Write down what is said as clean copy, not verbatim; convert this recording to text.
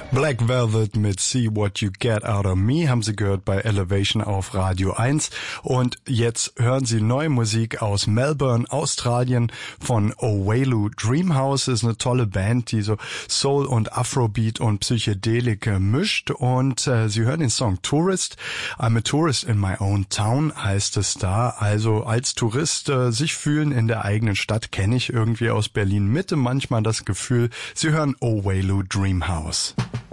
Black Velvet mit See What You Get Out of Me haben Sie gehört bei Elevation auf Radio 1. Und jetzt hören Sie neue Musik aus Melbourne, Australien von Owelu Dreamhouse. Ist eine tolle Band, die so Soul und Afrobeat und Psychedelik mischt. Und Sie hören den Song Tourist. I'm a Tourist in My Own Town heißt es da. Also als Tourist sich fühlen in der eigenen Stadt, kenne ich irgendwie aus Berlin Mitte manchmal das Gefühl. Sie hören Owelu Dreamhouse.